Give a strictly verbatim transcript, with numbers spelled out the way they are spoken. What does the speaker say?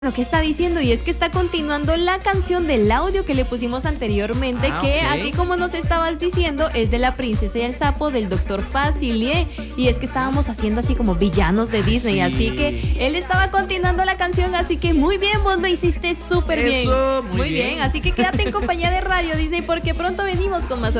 Lo que está diciendo, y es que está continuando la canción del audio que le pusimos anteriormente, ah, que okay. así como nos estabas diciendo, es de La Princesa y el Sapo del doctor Facilier, y es que estábamos haciendo así como villanos de Disney, sí. así que él estaba continuando la canción, así que muy bien, vos lo hiciste súper bien. Eso, muy, muy bien. bien, así que quédate en compañía de Radio Disney porque pronto venimos con más